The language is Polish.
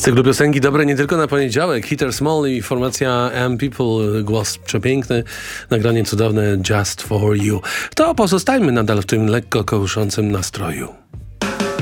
cyklu piosenki dobre nie tylko na poniedziałek. Heather Small i formacja People, głos przepiękny, nagranie cudowne Just For You. To pozostańmy nadal w tym lekko kołyszącym nastroju.